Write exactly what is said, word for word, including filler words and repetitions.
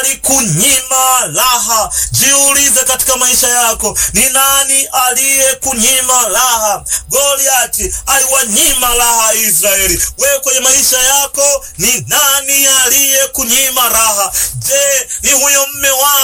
alikunyima raha? Jiulize katika maisha yako, ni nani aliyekunyima raha? Goliati aliwanyima raha Israeli. Wewe kwenye maisha yako ni nani aliyekunyima raha? Je, ni huyo mme wako